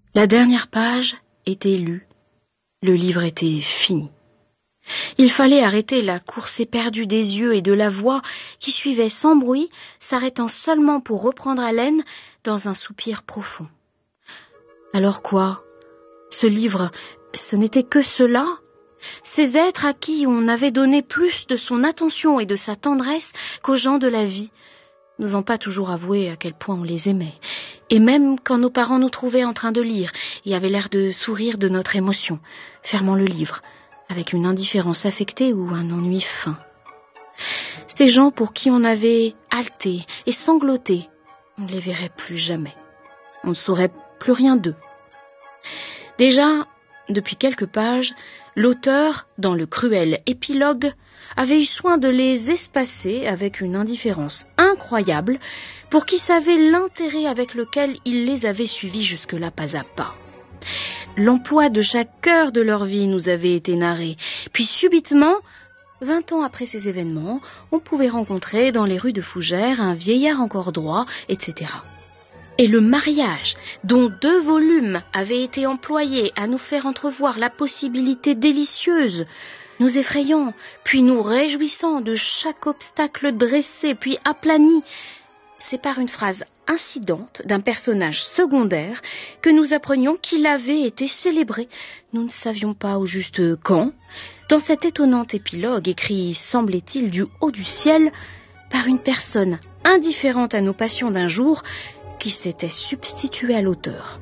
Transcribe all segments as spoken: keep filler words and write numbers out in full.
La dernière page était lue. Le livre était fini. Il fallait arrêter la course éperdue des yeux et de la voix qui suivait sans bruit, s'arrêtant seulement pour reprendre haleine dans un soupir profond. Alors quoi? Ce livre, ce n'était que cela? Ces êtres à qui on avait donné plus de son attention et de sa tendresse qu'aux gens de la vie, n'osant pas toujours avouer à quel point on les aimait, et même quand nos parents nous trouvaient en train de lire et avaient l'air de sourire de notre émotion, fermant le livre, avec une indifférence affectée ou un ennui fin. Ces gens pour qui on avait haleté et sangloté, on ne les verrait plus jamais. On ne saurait plus rien d'eux. Déjà, depuis quelques pages, l'auteur, dans le cruel épilogue, avait eu soin de les espacer avec une indifférence incroyable pour qui savait l'intérêt avec lequel il les avait suivis jusque-là pas à pas. L'emploi de chaque heure de leur vie nous avait été narré, puis subitement, vingt ans après ces événements, on pouvait rencontrer dans les rues de Fougères un vieillard encore droit, et cetera. Et le mariage, dont deux volumes avaient été employés à nous faire entrevoir la possibilité délicieuse, nous effrayant, puis nous réjouissant de chaque obstacle dressé, puis aplani, c'est par une phrase incidente d'un personnage secondaire que nous apprenions qu'il avait été célébré. Nous ne savions pas au juste quand, dans cet étonnant épilogue écrit, semblait-il, du haut du ciel, par une personne indifférente à nos passions d'un jour, qui s'était substitué à l'auteur.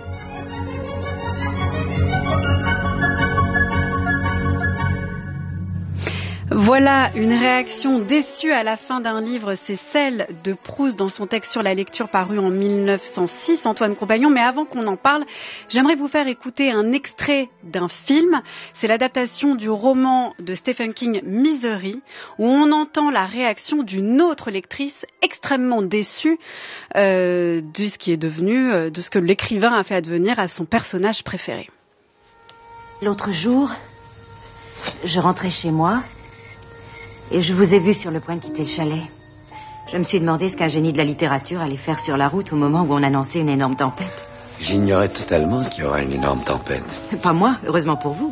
Voilà une réaction déçue à la fin d'un livre, c'est celle de Proust dans son texte sur la lecture paru en mille neuf cent six, Antoine Compagnon. Mais avant qu'on en parle, j'aimerais vous faire écouter un extrait d'un film. C'est l'adaptation du roman de Stephen King, Misery, où on entend la réaction d'une autre lectrice extrêmement déçue euh, de ce qui est devenu, euh, de ce que l'écrivain a fait advenir à son personnage préféré. L'autre jour, je rentrais chez moi et je vous ai vu sur le point de quitter le chalet. Je me suis demandé ce qu'un génie de la littérature allait faire sur la route au moment où on annonçait une énorme tempête. J'ignorais totalement qu'il y aurait une énorme tempête. Pas moi, heureusement pour vous.